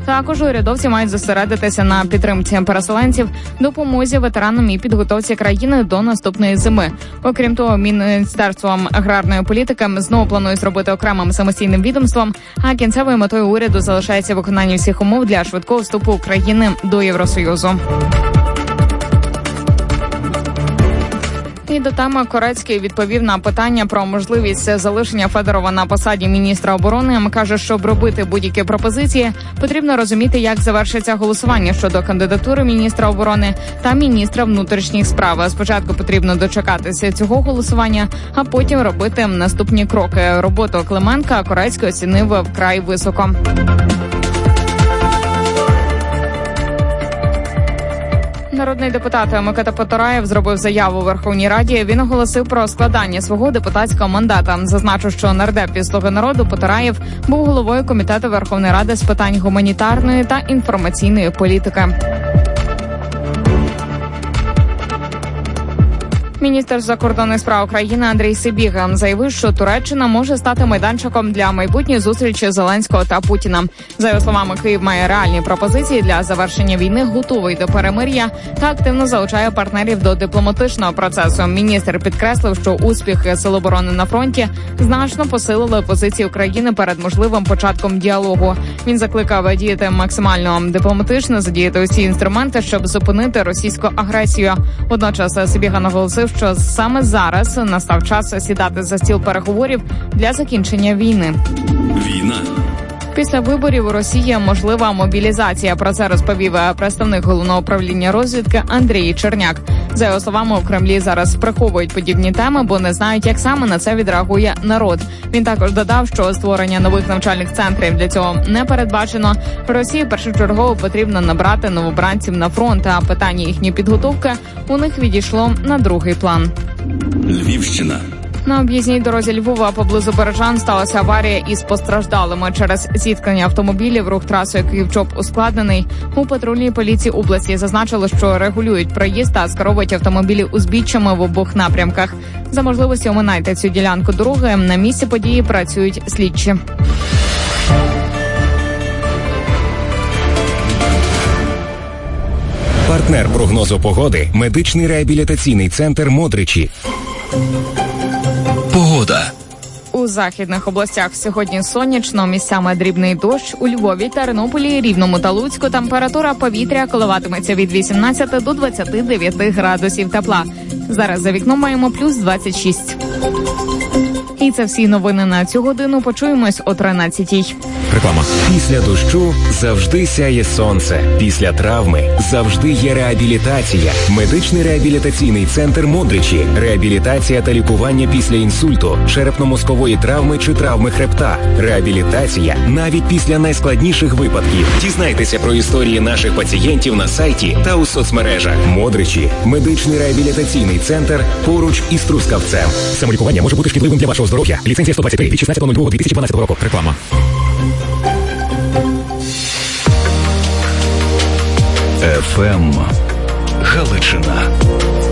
Також урядовці мають зосередитися на підтримці переселенців, допомозі ветеранам і підготовці країни до наступної зими. Окрім того, Міністерством аграрної політики знову планує зробити окремим самостійним відомством, а кінцевою метою уряду залишається виконання всіх умов для швидкого вступу України до Євросоюзу. І до теми Корецький відповів на питання про можливість залишення Федорова на посаді міністра оборони. Каже, щоб робити будь-які пропозиції, потрібно розуміти, як завершиться голосування щодо кандидатури міністра оборони та міністра внутрішніх справ. Спочатку потрібно дочекатися цього голосування, а потім робити наступні кроки. Роботу Клименка Корецький оцінив вкрай високо. Народний депутат Микита Потураєв зробив заяву у Верховній Раді. Він оголосив про складання свого депутатського мандата. Зазначив, що нардеп від «Слуги народу» Потураєв був головою комітету Верховної Ради з питань гуманітарної та інформаційної політики. Міністр закордонних справ України Андрій Сибіга заявив, що Туреччина може стати майданчиком для майбутньої зустрічі Зеленського та Путіна. За його словами, Київ має реальні пропозиції для завершення війни, готовий до перемир'я та активно залучає партнерів до дипломатичного процесу. Міністр підкреслив, що успіхи Сил оборони на фронті значно посилили позиції України перед можливим початком діалогу. Він закликав діяти максимально дипломатично, задіяти усі інструменти, щоб зупинити російську агресію. Водночас Сибіга наголосив, що саме зараз настав час сідати за стіл переговорів для закінчення війни. Війна. Після виборів у Росії можлива мобілізація. Про це розповів представник Головного управління розвідки Андрій Черняк. За його словами, у Кремлі зараз приховують подібні теми, бо не знають, як саме на це відреагує народ. Він також додав, що створення нових навчальних центрів для цього не передбачено. Росії першочергово потрібно набрати новобранців на фронт, а питання їхньої підготовки у них відійшло на другий план. Львівщина. На об'їзній дорозі Львова поблизу Бережан сталася аварія із постраждалими. Через зіткнення автомобілів рух трасою Київ-Чоп ускладнений. У патрульній поліції області зазначили, що регулюють проїзд та скеровують автомобілі узбіччями в обох напрямках. За можливості оминайте цю ділянку дороги. На місці події працюють слідчі. Партнер прогнозу погоди – медичний реабілітаційний центр «Модричі». Погода. У західних областях сьогодні сонячно, місцями дрібний дощ. У Львові, Тернополі, Рівному та Луцьку температура повітря коливатиметься від 18 до 29 градусів тепла. Зараз за вікном маємо плюс 26. І це всі новини на цю годину. Почуємось о 13-й. Реклама. Після дощу завжди сяє сонце. Після травми завжди є реабілітація. Медичний реабілітаційний центр «Модричі». Реабілітація та лікування після інсульту, черепно-мозкової травми чи травми хребта. Реабілітація навіть після найскладніших випадків. Дізнайтеся про історії наших пацієнтів на сайті та у соцмережах. «Модричі» – медичний реабілітаційний центр поруч із Трускавцем. Самолікування може бути шкідливим для вашого здоров'я. Ліцензія 123 від 16.02.2012 року. Реклама. ФМ Галичина.